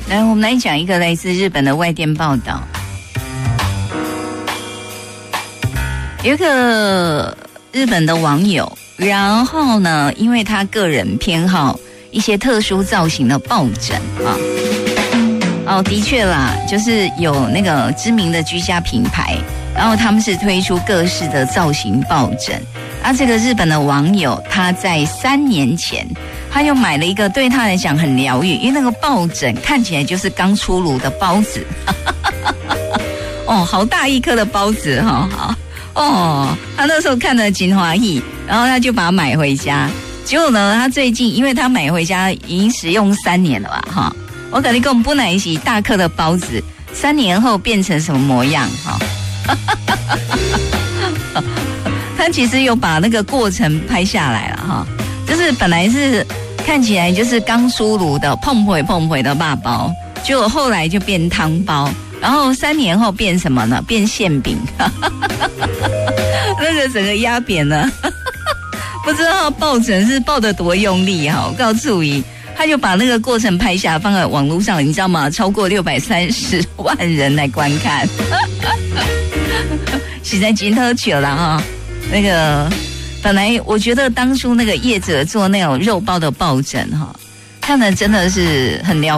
来，我们来讲一个来自日本的外电报道。有一个日本的网友，然后呢，因为他个人偏好一些特殊造型的抱枕啊。哦，的确啦，就是有那个知名的居家品牌，然后他们是推出各式的造型抱枕。这个日本的网友他在3年前，他又买了一个对他来讲很疗愈，因为那个抱枕看起来就是刚出炉的包子，哦，好大一颗的包子哈，好哦，他那时候看了金华艺，然后他就把它买回家。结果呢，他最近因为他买回家已经使用3年了吧，哈，我跟你讲，不难洗大颗的包子，3年后变成什么模样哈？他其实有把那个过程拍下来了哈，就是本来是看起来就是刚出炉的碰回的肉包，结果后来就变汤包，然后3年后变什么呢？变馅饼，那个整个压扁了，不知道抱枕是抱得多用力哈。我告诉你，他就把那个过程拍下放在网络上，你知道吗？超过630万人来观看，实在真好笑了哈。那个本来我觉得当初那个业者做那种肉包的抱枕哈，看了真的是很疗